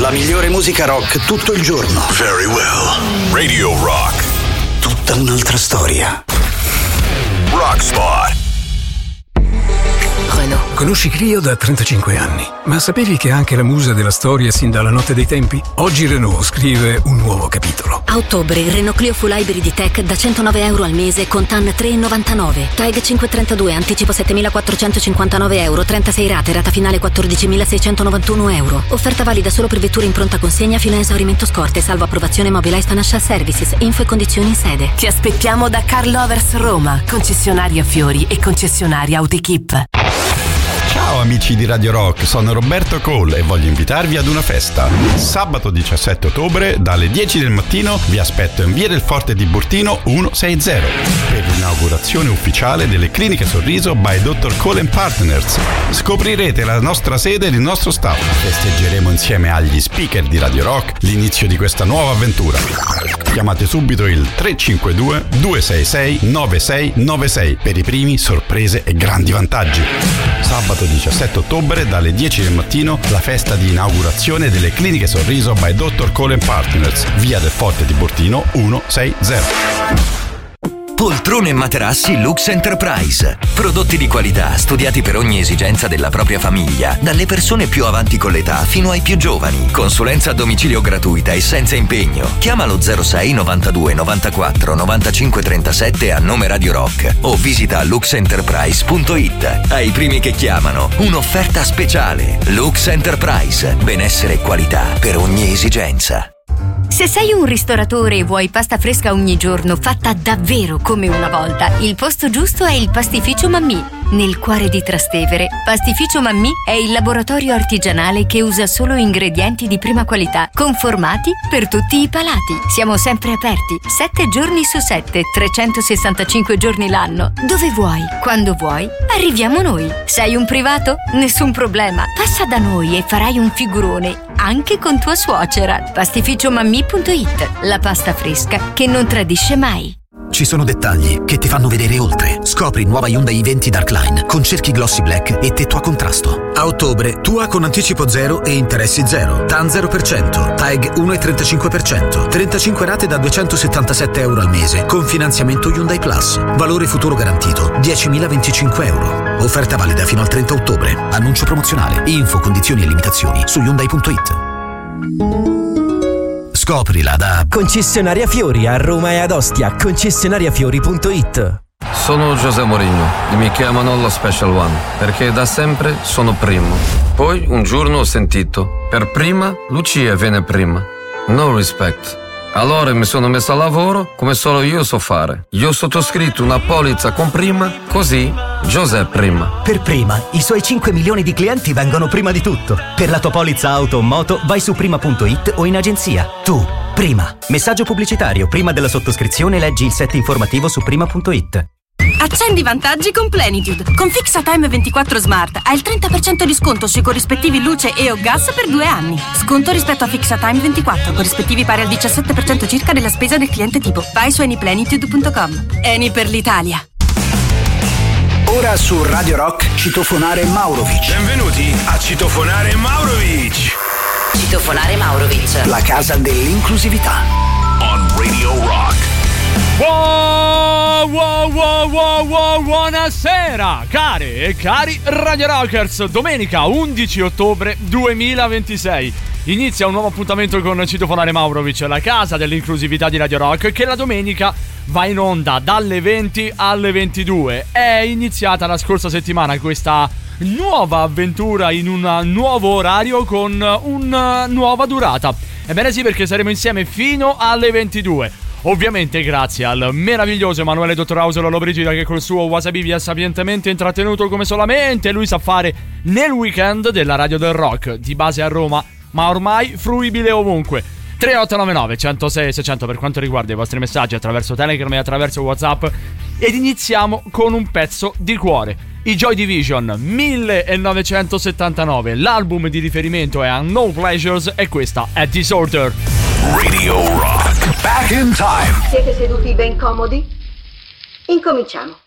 La migliore musica rock tutto il giorno. Very well. Radio Rock. Tutta un'altra storia. Rockspot. Renault. Conosci Clio da 35 anni, ma sapevi che è anche la musa della storia sin dalla notte dei tempi? Oggi Renault scrive un nuovo capitolo. A ottobre il Renault Clio Full Hybrid Tech da €109 al mese con TAN 3,99. TAG 532, anticipo €7.459, 36 rate, rata finale €14.691. Offerta valida solo per vetture in pronta consegna fino a esaurimento scorte, salvo approvazione Mobilize Financial Services. Info e condizioni in sede. Ti aspettiamo da Car Lovers Roma, concessionaria Fiori e concessionaria Autoequip. Ciao amici di Radio Rock, sono Roberto Cole e voglio invitarvi ad una festa. Sabato 17 ottobre dalle 10 del mattino vi aspetto in via del Forte di Burtino 160 per l'inaugurazione ufficiale delle Cliniche Sorriso by Dr. Cole & Partners. Scoprirete la nostra sede e il nostro staff. Festeggeremo insieme agli speaker di Radio Rock l'inizio di questa nuova avventura. Chiamate subito il 352 266 9696 per i primi, sorprese e grandi vantaggi. Sabato 17 ottobre dalle 10 del mattino la festa di inaugurazione delle Cliniche Sorriso by Dr. Cole & Partners, via del Forte di Burtino 160. Poltrone e materassi Lux Enterprise. Prodotti di qualità studiati per ogni esigenza della propria famiglia, dalle persone più avanti con l'età fino ai più giovani. Consulenza a domicilio gratuita e senza impegno. Chiamalo 06 92 94 95 37 a nome Radio Rock o visita luxenterprise.it. Ai primi che chiamano, un'offerta speciale. Lux Enterprise. Benessere e qualità per ogni esigenza. Se sei un ristoratore e vuoi pasta fresca ogni giorno, fatta davvero come una volta, il posto giusto è il Pastificio Mammì. Nel cuore di Trastevere, Pastificio Mammì è il laboratorio artigianale che usa solo ingredienti di prima qualità, conformati per tutti i palati. Siamo sempre aperti, 7 giorni su 7, 365 giorni l'anno. Dove vuoi, quando vuoi, arriviamo noi. Sei un privato? Nessun problema. Passa da noi e farai un figurone, anche con tua suocera. Pastificiomammi.it, la pasta fresca che non tradisce mai. Ci sono dettagli che ti fanno vedere oltre. Scopri nuova Hyundai i20 Darkline con cerchi glossy black e tetto a contrasto. A ottobre, tua con anticipo 0 e interessi 0. TAN 0%, TAG 1,35%, 35 rate da €277 al mese con finanziamento Hyundai Plus. Valore futuro garantito €10.025. Offerta valida fino al 30 ottobre. Annuncio promozionale. Info, condizioni e limitazioni su Hyundai.it. Scoprila da Concessionaria Fiori a Roma e ad Ostia. Concessionariafiori.it. Sono José Mourinho e mi chiamano lo Special One perché da sempre sono primo. Poi un giorno ho sentito: per prima Lucia viene prima. No respect. Allora mi sono messo a lavoro come solo io so fare. Io ho sottoscritto una polizza con prima, così José prima. Per prima, i suoi 5 milioni di clienti vengono prima di tutto. Per la tua polizza auto o moto vai su prima.it o in agenzia. Tu, prima. Messaggio pubblicitario. Prima della sottoscrizione leggi il set informativo su prima.it. Accendi vantaggi con Plenitude. Con Fixatime 24 Smart hai il 30% di sconto sui corrispettivi luce e o gas per 2 anni. Sconto rispetto a Fixatime 24, corrispettivi pari al 17% circa della spesa del cliente tipo. Vai su anyplenitude.com. Eni per l'Italia. Ora su Radio Rock Citofonare Maurovic. Benvenuti a Citofonare Maurovic. Citofonare Maurovic. La casa dell'inclusività. On Radio Rock. Buonasera care e cari Radio Rockers. Domenica 11 ottobre 2026 inizia un nuovo appuntamento con Citofonare Maurovic, la casa dell'inclusività di Radio Rock, che la domenica va in onda dalle 20 alle 22. È iniziata la scorsa settimana questa nuova avventura in un nuovo orario con una nuova durata. Ebbene sì, perché saremo insieme fino alle 22. Ovviamente grazie al meraviglioso Emanuele Dottorauso Lollobrigida, che col suo wasabi vi ha sapientemente intrattenuto come solamente lui sa fare nel weekend della Radio del Rock, di base a Roma, ma ormai fruibile ovunque. 3899 106 600 per quanto riguarda i vostri messaggi attraverso Telegram e attraverso WhatsApp. Ed iniziamo con un pezzo di cuore. I Joy Division, 1979. L'album di riferimento è No Pleasures e questa è Disorder. Radio Rock. Back in time. Siete seduti ben comodi? Incominciamo.